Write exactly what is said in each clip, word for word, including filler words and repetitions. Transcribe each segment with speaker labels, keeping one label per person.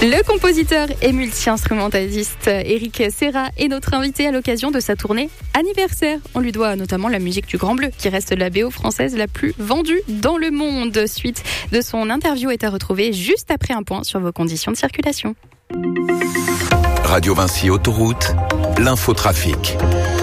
Speaker 1: Le compositeur et multi-instrumentaliste Eric Serra est notre invité à l'occasion de sa tournée anniversaire. On lui doit notamment la musique du Grand Bleu, qui reste la B O française la plus vendue dans le monde. Suite de son interview est à retrouver juste après un point sur vos conditions de circulation.
Speaker 2: Radio Vinci Autoroute, l'infotrafic.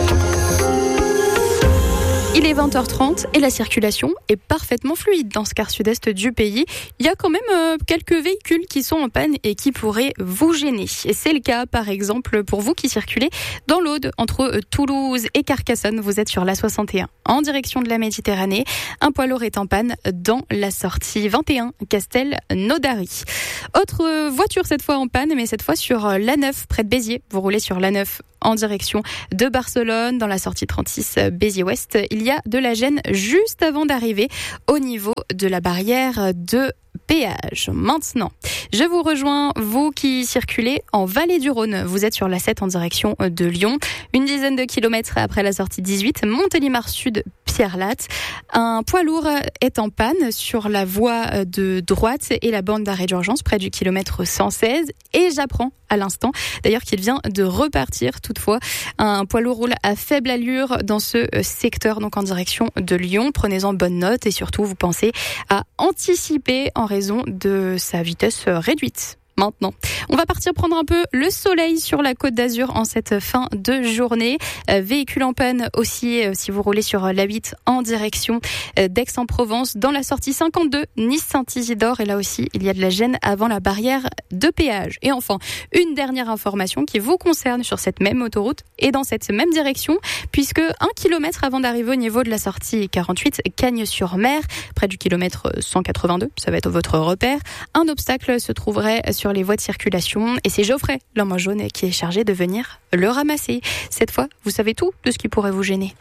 Speaker 1: Il est vingt heures trente et la circulation est parfaitement fluide dans ce quart sud-est du pays. Il y a quand même euh, quelques véhicules qui sont en panne et qui pourraient vous gêner. Et c'est le cas, par exemple, pour vous qui circulez dans l'Aude, entre euh, Toulouse et Carcassonne. Vous êtes sur l'A soixante et un en direction de la Méditerranée. Un poids lourd est en panne dans la sortie vingt et un Castelnaudary. Autre euh, voiture cette fois en panne, mais cette fois sur euh, l'A neuf près de Béziers. Vous roulez sur l'A neuf en direction de Barcelone, dans la sortie trente-six Béziers-Ouest. Il y a de la gêne juste avant d'arriver au niveau de la barrière de péage. Maintenant, je vous rejoins, vous qui circulez en Vallée du Rhône. Vous êtes sur l'A sept en direction de Lyon. Une dizaine de kilomètres après la sortie dix-huit, Montélimar Sud, Pierre-Latte. Un poids lourd est en panne sur la voie de droite et la borne d'arrêt d'urgence près du kilomètre cent seize. Et j'apprends à l'instant, d'ailleurs, qu'il vient de repartir. Toutefois, un poids lourd roule à faible allure dans ce secteur, donc en direction de Lyon. Prenez-en bonne note et surtout, vous pensez à anticiper en raison de sa vitesse réduite. Maintenant, on va partir prendre un peu le soleil sur la Côte d'Azur en cette fin de journée. Euh, véhicule en panne aussi euh, si vous roulez sur l'A huit en direction euh, d'Aix-en-Provence dans la sortie cinquante-deux Nice-Saint-Isidore. Et là aussi, il y a de la gêne avant la barrière de péage. Et enfin, une dernière information qui vous concerne sur cette même autoroute et dans cette même direction, puisque un kilomètre avant d'arriver au niveau de la sortie quarante-huit Cagnes-sur-Mer, près du kilomètre cent quatre-vingt-deux, ça va être votre repère, un obstacle se trouverait sur les voies de circulation et c'est Geoffrey, l'homme en jaune, qui est chargé de venir le ramasser. Cette fois, vous savez tout de ce qui pourrait vous gêner.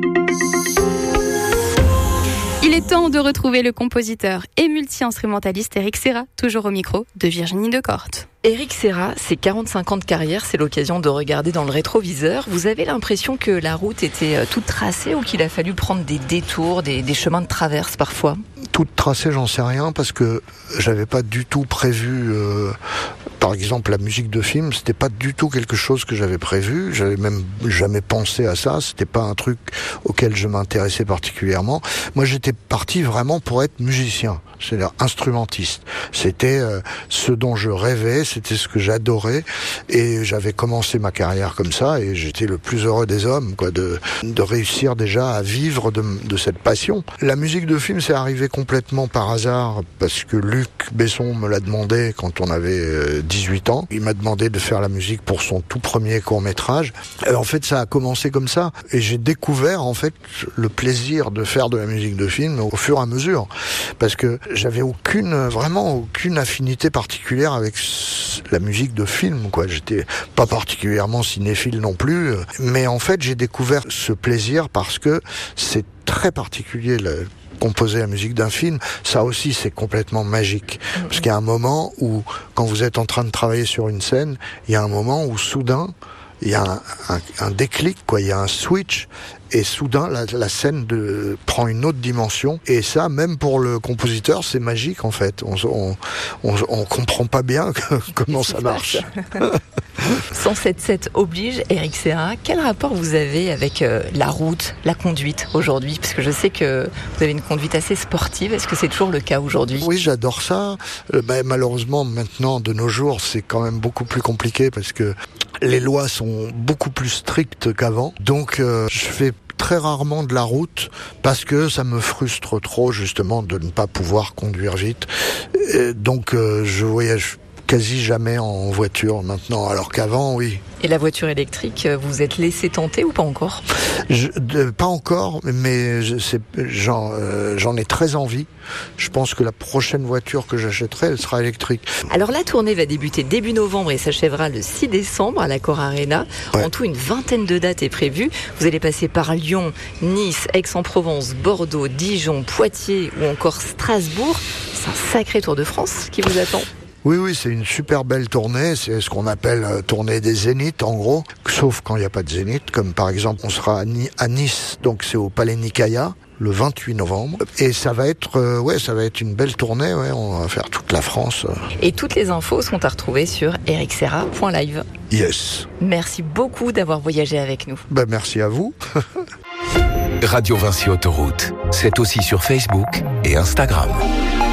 Speaker 1: Il est temps de retrouver le compositeur et multi-instrumentaliste Eric Serra, toujours au micro de Virginie Decorte.
Speaker 3: Eric Serra, c'est quarante-cinq ans de carrière, c'est l'occasion de regarder dans le rétroviseur. Vous avez l'impression que la route était toute tracée ou qu'il a fallu prendre des détours, des, des chemins de traverse parfois ?
Speaker 4: Toute tracée, j'en sais rien, parce que j'avais pas du tout prévu, euh, par exemple la musique de film, c'était pas du tout quelque chose que j'avais prévu, j'avais même jamais pensé à ça, c'était pas un truc auquel je m'intéressais particulièrement. Moi j'étais parti vraiment pour être musicien, c'est-à-dire instrumentiste. C'était euh, ce dont je rêvais, c'était ce que j'adorais, et j'avais commencé ma carrière comme ça, et j'étais le plus heureux des hommes, quoi, de, de réussir déjà à vivre de, de cette passion. La musique de film, c'est arrivé complètement par hasard, parce que Luc Besson me l'a demandé quand on avait dix-huit ans. Il m'a demandé de faire la musique pour son tout premier court-métrage. Et en fait, ça a commencé comme ça, et j'ai découvert en fait le plaisir de faire de la musique de film au fur et à mesure, parce que j'avais aucune, vraiment aucune affinité particulière avec la musique de film, quoi. J'étais pas particulièrement cinéphile non plus, mais en fait j'ai découvert ce plaisir parce que c'est très particulier. Le, composer la musique d'un film, ça aussi c'est complètement magique. Parce qu'il y a un moment où, quand vous êtes en train de travailler sur une scène, il y a un moment où soudain, il y a un, un, un déclic, quoi. Il y a un switch, et soudain la, la scène de, prend une autre dimension. Et ça, même pour le compositeur, c'est magique en fait. On on, on, on comprend pas bien comment ça marche.
Speaker 3: cent sept sept oblige, Eric Serra. Quel rapport vous avez avec euh, la route, la conduite aujourd'hui ? Parce que je sais que vous avez une conduite assez sportive. Est-ce que c'est toujours le cas aujourd'hui ?
Speaker 4: Oui, j'adore ça. Euh, bah, malheureusement, maintenant, de nos jours, c'est quand même beaucoup plus compliqué parce que les lois sont beaucoup plus strictes qu'avant. Donc, euh, je fais très rarement de la route parce que ça me frustre trop, justement, de ne pas pouvoir conduire vite. Et donc, euh, je voyage quasi jamais en voiture maintenant, alors qu'avant, oui.
Speaker 3: Et la voiture électrique, vous vous êtes laissé tenter ou pas encore ?
Speaker 4: je, de, Pas encore, mais je, c'est, j'en, euh, j'en ai très envie. Je pense que la prochaine voiture que j'achèterai, elle sera électrique.
Speaker 3: Alors la tournée va débuter début novembre et s'achèvera le six décembre à l'Accor Arena. Ouais. En tout, une vingtaine de dates est prévue. Vous allez passer par Lyon, Nice, Aix-en-Provence, Bordeaux, Dijon, Poitiers ou encore Strasbourg. C'est un sacré Tour de France qui vous attend.
Speaker 4: Oui, oui, c'est une super belle tournée. C'est ce qu'on appelle euh, tournée des Zéniths, en gros. Sauf quand il n'y a pas de Zénith. Comme par exemple, on sera à, Ni- à Nice, donc c'est au Palais Nicaïa, le vingt-huit novembre. Et ça va être, euh, ouais, ça va être une belle tournée. Ouais, on va faire toute la France.
Speaker 3: Et toutes les infos sont à retrouver sur eric serra point live.
Speaker 4: Yes.
Speaker 3: Merci beaucoup d'avoir voyagé avec nous.
Speaker 4: Ben, merci à vous.
Speaker 2: Radio Vinci Autoroute, c'est aussi sur Facebook et Instagram.